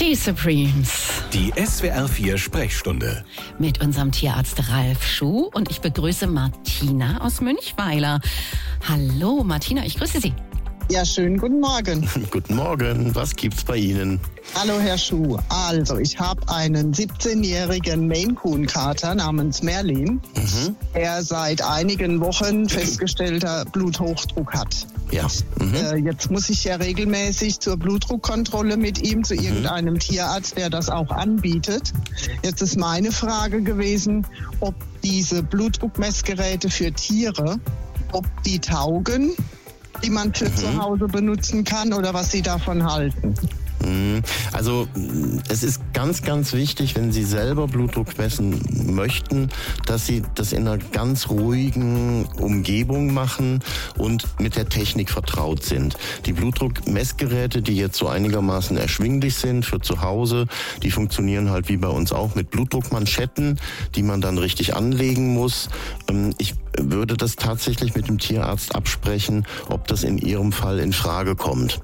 Die Supremes. Die SWR 4 Sprechstunde. Mit unserem Tierarzt Ralf Schuh und ich begrüße Martina aus Münchweiler. Hallo Martina, ich grüße Sie. Ja, schönen guten Morgen. Guten Morgen, was gibt's bei Ihnen? Hallo Herr Schuh. Also, ich habe einen 17-jährigen Maine Coon Kater namens Merlin, der seit einigen Wochen festgestellter Bluthochdruck hat. Ja. Jetzt muss ich ja regelmäßig zur Blutdruckkontrolle mit ihm zu irgendeinem Tierarzt, der das auch anbietet. Jetzt ist meine Frage gewesen, ob diese Blutdruckmessgeräte für Tiere, ob die taugen, die man für zu Hause benutzen kann, oder was Sie davon halten. Also es ist ganz, ganz wichtig, wenn Sie selber Blutdruck messen möchten, dass Sie das in einer ganz ruhigen Umgebung machen und mit der Technik vertraut sind. Die Blutdruckmessgeräte, die jetzt so einigermaßen erschwinglich sind für zu Hause, die funktionieren halt wie bei uns auch mit Blutdruckmanschetten, die man dann richtig anlegen muss. Ich würde das tatsächlich mit dem Tierarzt absprechen, ob das in Ihrem Fall in Frage kommt.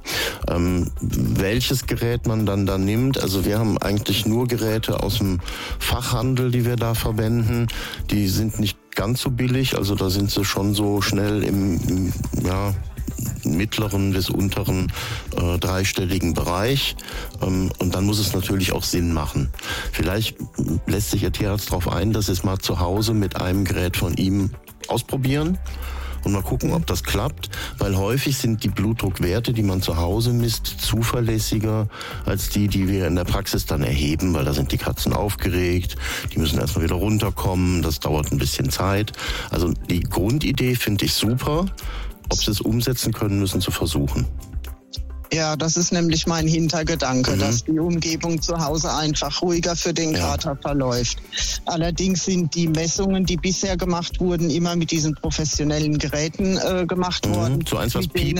Welches Gerät man dann da nimmt, also wir haben eigentlich nur Geräte aus dem Fachhandel, die wir da verwenden. Die sind nicht ganz so billig, also da sind sie schon so schnell im mittleren bis unteren dreistelligen Bereich. Und dann muss es natürlich auch Sinn machen. Vielleicht lässt sich Ihr Tierarzt darauf ein, dass Sie es mal zu Hause mit einem Gerät von ihm ausprobieren und mal gucken, ob das klappt, weil häufig sind die Blutdruckwerte, die man zu Hause misst, zuverlässiger als die wir in der Praxis dann erheben, weil da sind die Katzen aufgeregt, die müssen erstmal wieder runterkommen, das dauert ein bisschen Zeit. Also die Grundidee finde ich super. Ob sie es umsetzen können, müssen sie versuchen. Ja, das ist nämlich mein Hintergedanke, dass die Umgebung zu Hause einfach ruhiger für den Kater verläuft. Allerdings sind die Messungen, die bisher gemacht wurden, immer mit diesen professionellen Geräten gemacht worden. So eins, was piept?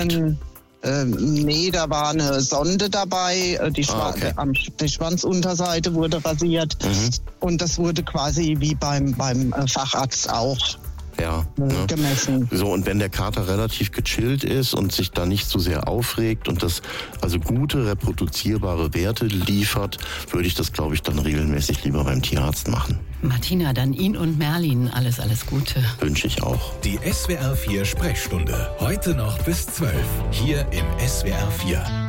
Nee, da war eine Sonde dabei, die Schwanzunterseite wurde rasiert und das wurde quasi wie beim Facharzt auch gemessen. So, und wenn der Kater relativ gechillt ist und sich da nicht so sehr aufregt und das also gute, reproduzierbare Werte liefert, würde ich das, glaube ich, dann regelmäßig lieber beim Tierarzt machen. Martina, dann Ihnen und Merlin alles Gute. Wünsche ich auch. Die SWR 4 Sprechstunde. Heute noch bis 12. Hier im SWR 4.